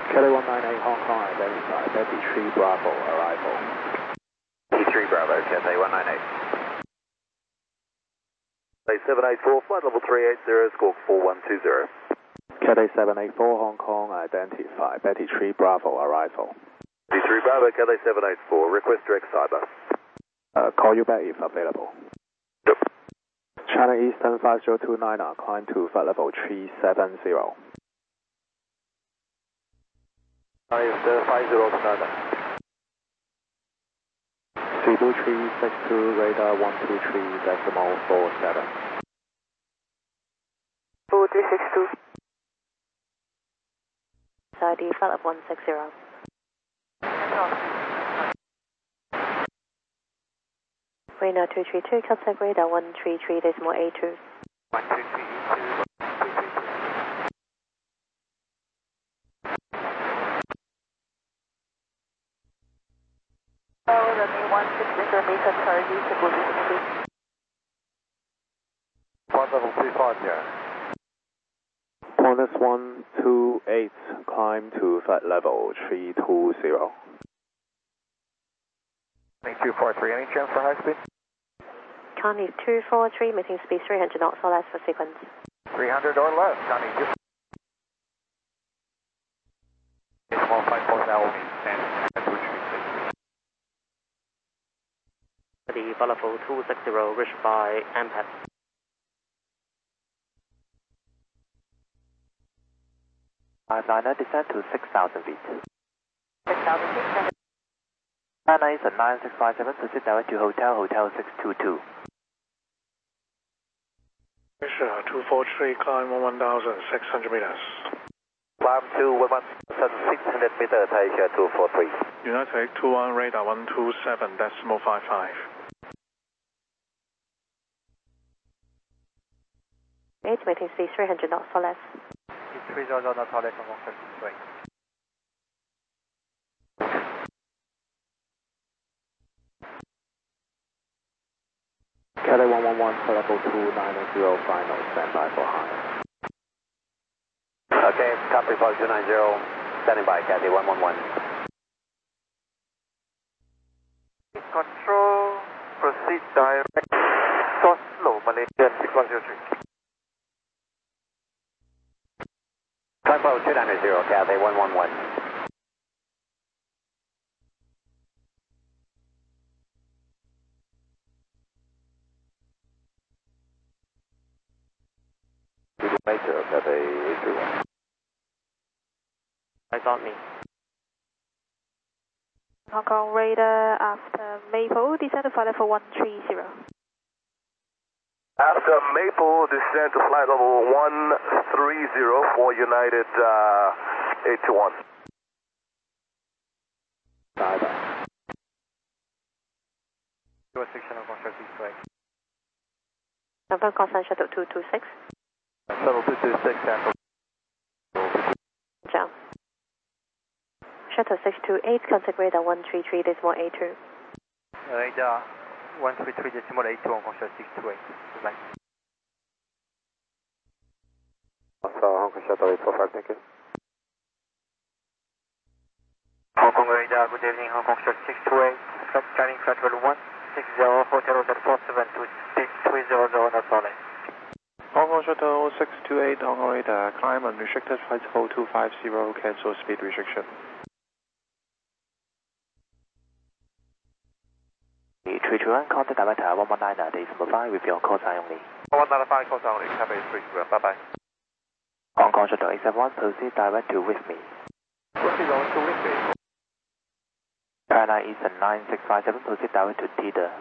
Kelly 198 Hong Kong, identify Betty 3 Bravo, arrival. T3 Bravo, Cathay 198. Cathay 784, flight level 380, squawk 4120. Cathay 784 Hong Kong, identify Betty 3 Bravo, arrival. T3 Bravo, Cathay 784, request direct cyber. Call you back if available. Yep. China Eastern 5029, climb to flight level 370. China Eastern 5029. Cebu 362, radar 123.47. 4362. ID flight level 160. Radar 232, contact radar 133.82. 123.82. Runway 16 meter target to position 2. Flight level 25, yeah. Qantas 128, climb to flight level 320. Link 243, any chance for high speed? Connie 243, meeting speed 300 knots or less for sequence. 300 or less, Connie. Just small flight course now will be standing at 236. The flight level 260 reached by MPAT. Liner descend to 6,000 feet. 6,000 feet. China is at 9657, proceed direct to Hotel 622. Asia 243, climb 1,600 meters. Climb to 1,600 meters, Asia 243. United 21, radar 127.55. 8, meeting speed 300 knots or less. 300 knots or less on 173. Kelly 111, flight level 290, final, standby for high. Okay, copy flight 290, standing by, Cathay 111. Control, proceed direct, source slow, Malaysian 6103. Control 290, Cathay 111. Later, Cathay 831. I got me. Hong Kong radar after Maple, descend to flight level 130. After Maple, descend to flight level 130 for United 821. Bye-bye. Your section of construction strike. Confirm constant shuttle 226. Shuttle 226, Central. Down. Shuttle 628, contact radar 133.82. Radar 133.82 on construction 628. Goodbye. Hong Kong Shuttle 845, thank you. Hong Kong radar, good evening, Hong Kong Shuttle 628. Chinese flight level 160, hotel hotel 472, speed 300 knots only. Hong Kong Shuttle 628, Hong Kong radar, climb unrestricted flight level 250, cancel speed restriction. 321, contact director 119, decimal 5 with your call sign only. 195, call sign only, Cathay 3, bye bye. Hong Kong Shuttle 871, proceed direct to with me. Proceed on to with me. China Eastern 9657, proceed direct to Tida.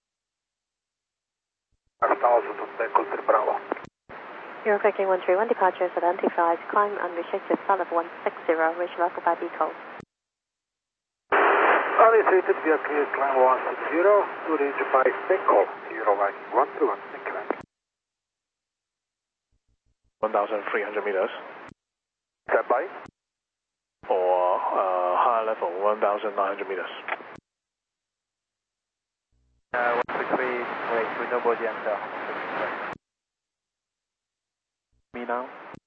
1,000 to Beckle Bravo. Euroflight 131, departures identified, climb unrestricted, flight level 160, reach local by deco. Unrestricted, we are clear, climb 160, to reach by Beckle, Euro Viking 121, thank you. 1,300 meters. Stand by. Or higher level, 1,900 meters. 133, wait, with nobody enter. Me now?